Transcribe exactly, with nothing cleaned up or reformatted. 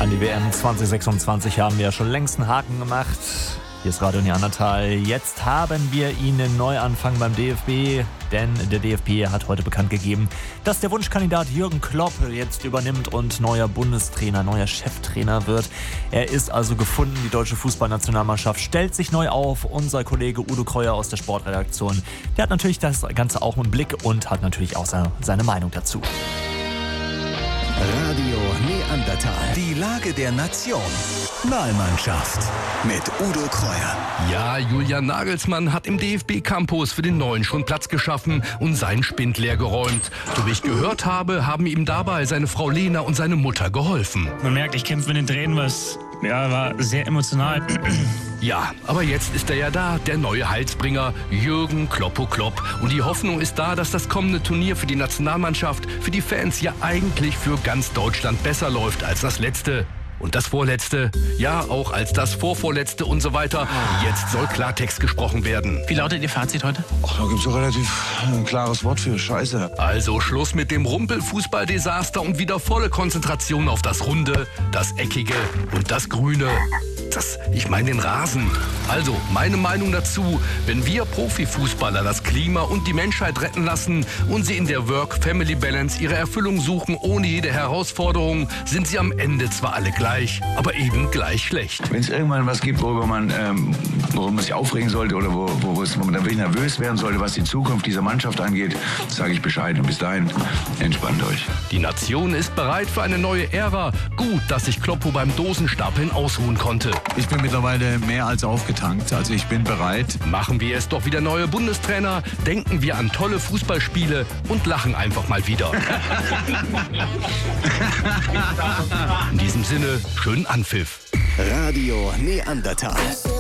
An die W M zwanzig sechsundzwanzig haben wir ja schon längst einen Haken gemacht. Hier ist Radio Neandertal. Jetzt haben wir Ihnen einen Neuanfang beim D F B, denn der D F B hat heute bekannt gegeben, dass der Wunschkandidat Jürgen Klopp jetzt übernimmt und neuer Bundestrainer, neuer Cheftrainer wird. Er ist also gefunden, die deutsche Fußballnationalmannschaft stellt sich neu auf. Unser Kollege Udo Kreuer aus der Sportredaktion, der hat natürlich das Ganze auch im Blick und hat natürlich auch seine Meinung dazu. Radio Neandertal. Die Lage der Nation. Wahlmannschaft mit Udo Kreuer. Ja, Julian Nagelsmann hat im D F B-Campus für den Neuen schon Platz geschaffen und seinen Spind leer geräumt. So wie ich gehört habe, haben ihm dabei seine Frau Lena und seine Mutter geholfen. Man merkt, ich kämpfe mit den Tränen, was ja, war sehr emotional. Ja, aber jetzt ist er ja da, der neue Heilsbringer, Jürgen Kloppo Klopp. Und die Hoffnung ist da, dass das kommende Turnier für die Nationalmannschaft, für die Fans ja eigentlich für ganz Deutschland besser läuft als das letzte. Und das vorletzte, ja auch als das vorvorletzte und so weiter. Jetzt soll Klartext gesprochen werden. Wie lautet Ihr Fazit heute? Ach, da gibt's doch relativ ein klares Wort für. Scheiße. Also Schluss mit dem Rumpelfußballdesaster und wieder volle Konzentration auf das Runde, das Eckige und das Grüne. Das, ich meine den Rasen. Also, meine Meinung dazu, wenn wir Profifußballer das Klima und die Menschheit retten lassen und sie in der Work-Family-Balance ihre Erfüllung suchen ohne jede Herausforderung, sind sie am Ende zwar alle gleich, aber eben gleich schlecht. Wenn es irgendwann was gibt, worüber man, ähm, worüber man sich aufregen sollte oder wo, wo, wo man dann wirklich nervös werden sollte, was die Zukunft dieser Mannschaft angeht, sage ich Bescheid. Und bis dahin, entspannt euch. Die Nation ist bereit für eine neue Ära. Gut, dass sich Kloppo beim Dosenstapeln ausruhen konnte. Ich bin mittlerweile mehr als aufgetankt, also ich bin bereit. Machen wir es doch wieder neue Bundestrainer, denken wir an tolle Fußballspiele und lachen einfach mal wieder. In diesem Sinne, schönen Anpfiff. Radio Neandertal.